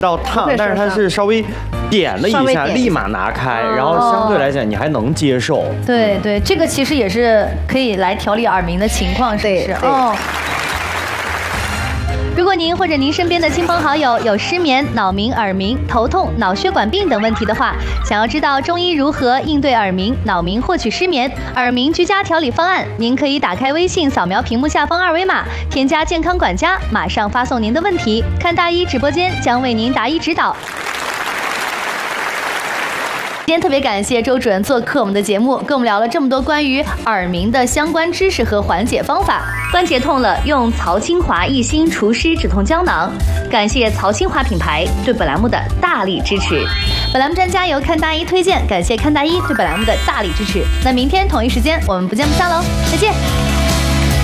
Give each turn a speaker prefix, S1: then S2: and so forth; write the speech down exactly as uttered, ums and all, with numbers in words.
S1: 到烫，但是它是稍微点了一下，立马拿开，然后相对来讲你还能接受。
S2: 对对，这个其实也是可以来调理耳鸣的情况，是不是？哦。如果您或者您身边的亲朋好友有失眠、脑鸣、耳鸣、头痛、脑血管病等问题的话，想要知道中医如何应对耳鸣、脑鸣获取失眠、耳鸣居家调理方案，您可以打开微信，扫描屏幕下方二维码，添加健康管家，马上发送您的问题，看大医直播间将为您答疑指导。今天特别感谢周主任做客我们的节目，跟我们聊了这么多关于耳鸣的相关知识和缓解方法。关节痛了，用曹清华一心除湿止痛胶囊。感谢曹清华品牌对本栏目的大力支持。本栏目专家由看大医推荐，感谢看大医对本栏目的大力支持。那明天同一时间我们不见不散喽，再见。